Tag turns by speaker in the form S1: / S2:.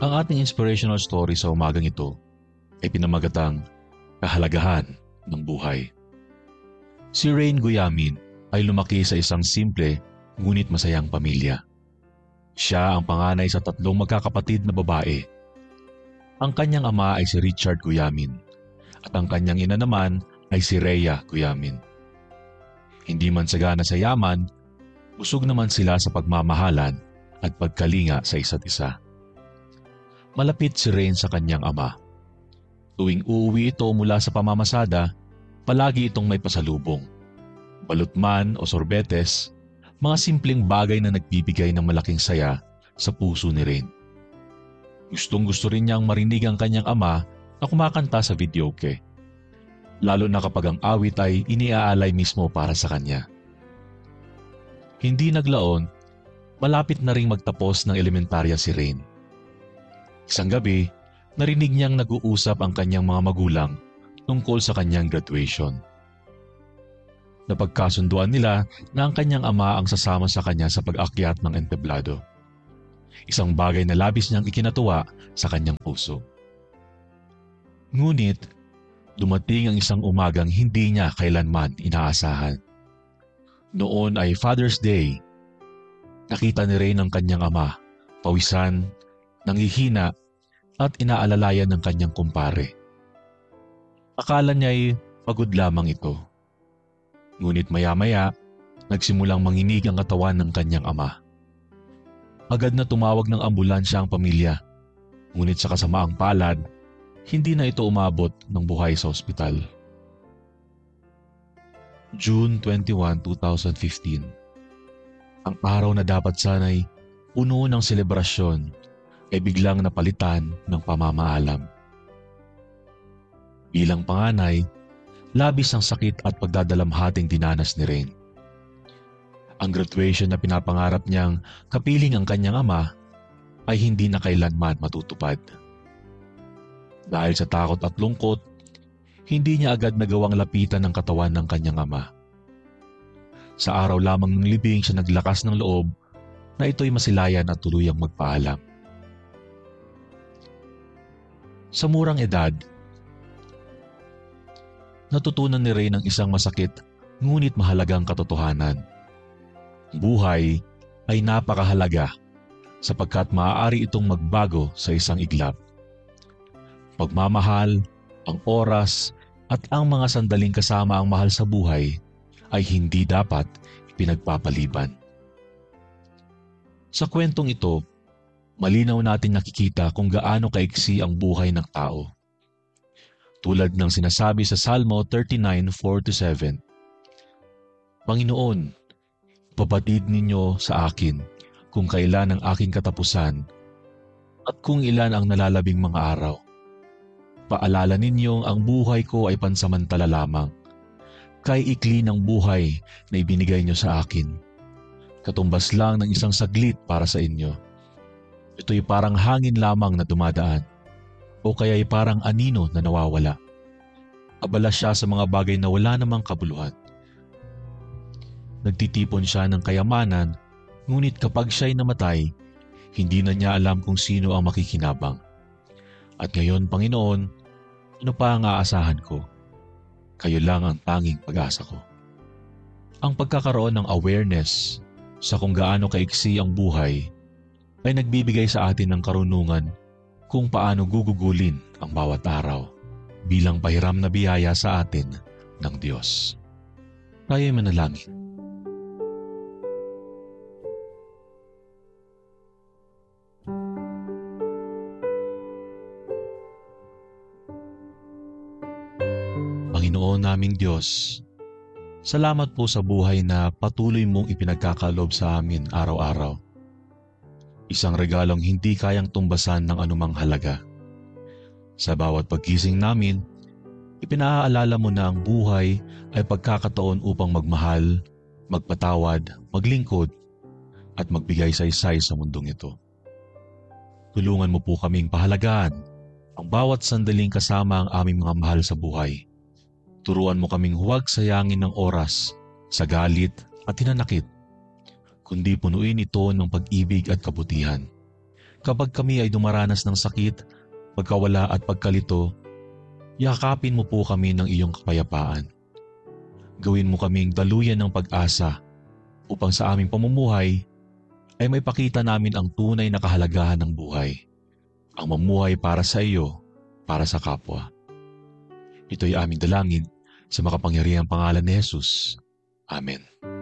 S1: Ang ating inspirational story sa umagang ito ay pinamagatang Kahalagahan ng Buhay. Si Rain Guyamin ay lumaki sa isang simple ngunit masayang pamilya. Siya ang panganay sa 3 magkakapatid na babae. Ang kanyang ama ay si Richard Guyamin at ang kanyang ina naman ay si Rhea Guyamin. Hindi man sagana sa yaman, busog naman sila sa pagmamahalan at pagkalinga sa isa't isa. Malapit si Rain sa kanyang ama. Tuwing uuwi ito mula sa pamamasada, palagi itong may pasalubong. Balot man o sorbetes, mga simpleng bagay na nagbibigay ng malaking saya sa puso ni Rain. Gustong-gusto rin niyang marinig ang kanyang ama na kumakanta sa videoke. Lalo na kapag ang awit ay iniaalay mismo para sa kanya. Hindi naglaon, malapit na ring magtapos ng elementarya si Rain. Isang gabi, narinig niyang nag-uusap ang kanyang mga magulang tungkol sa kanyang graduation. Napagkasunduan nila na ang kanyang ama ang sasama sa kanya sa pag-akyat ng entablado. Isang bagay na labis niyang ikinatuwa sa kanyang puso. Ngunit, dumating ang isang umagang hindi niya kailanman inaasahan. Noon ay Father's Day. Nakita ni Rain ang kanyang ama, pawisan, nanghihina at inaalalayan ng kanyang kumpare. Akala niya ay pagod lamang ito. Ngunit maya-maya, nagsimulang manginig ang katawan ng kanyang ama. Agad na tumawag ng ambulansya ang pamilya, ngunit sa kasamaang palad, hindi na ito umabot ng buhay sa ospital. June 21, 2015. Ang araw na dapat sana'y puno ng selebrasyon ay biglang napalitan ng pamamaalam. Bilang panganay, labis ang sakit at pagdadalamhating dinanas ni Rain. Ang graduation na pinapangarap niyang kapiling ang kanyang ama ay hindi na kailanman matutupad. Dahil sa takot at lungkot, hindi niya agad nagawang lapitan ng katawan ng kanyang ama. Sa araw lamang ng libing siya naglakas ng loob na ito'y masilayan at tuluyang magpaalam. Sa murang edad, natutunan ni Rain ang isang masakit ngunit mahalagang katotohanan. Buhay ay napakahalaga sapagkat maaari itong magbago sa isang iglap. Pagmamahal, ang oras at ang mga sandaling kasama ang mahal sa buhay ay hindi dapat ipinagpapaliban. Sa kwentong ito, malinaw natin nakikita kung gaano kaiksi ang buhay ng tao. Tulad ng sinasabi sa Salmo 39:4-7, Panginoon, ipabatid ninyo sa akin kung kailan ang aking katapusan at kung ilan ang nalalabing mga araw. Paalala ninyong ang buhay ko ay pansamantala lamang. Kay ikli ng buhay na ibinigay niyo sa akin. Katumbas lang ng isang saglit para sa inyo. Ito'y parang hangin lamang na dumadaan o kaya'y parang anino na nawawala. Abala siya sa mga bagay na wala namang kabuluhan. Nagtitipon siya ng kayamanan, ngunit kapag siya'y namatay, hindi na niya alam kung sino ang makikinabang. At ngayon, Panginoon, ano pa ang aasahan ko? Kayo lang ang tanging pag-asa ko. Ang pagkakaroon ng awareness sa kung gaano kaiksi ang buhay ay nagbibigay sa atin ng karunungan kung paano gugugulin ang bawat araw bilang pahiram na biyaya sa atin ng Diyos. Tayo'y manalangin. Panginoon naming Diyos, salamat po sa buhay na patuloy mong ipinagkakalob sa amin araw-araw. Isang regalong hindi kayang tumbasan ng anumang halaga. Sa bawat paggising namin, ipinaalala mo na ang buhay ay pagkakataon upang magmahal, magpatawad, maglingkod, at magbigay saysay sa mundong ito. Tulungan mo po kaming pahalagaan ang bawat sandaling kasama ang aming mga mahal sa buhay. Turuan mo kaming huwag sayangin ng oras sa galit at hinanakit, kundi punuin ito ng pag-ibig at kabutihan. Kapag kami ay dumaranas ng sakit, pagkawala at pagkalito, yakapin mo po kami ng iyong kapayapaan. Gawin mo kaming daluyan ng pag-asa upang sa aming pamumuhay ay may pakita namin ang tunay na kahalagahan ng buhay, ang mamuhay para sa iyo, para sa kapwa. Ito'y aming dalangin sa makapangyarihang pangalan ni Jesus. Amen.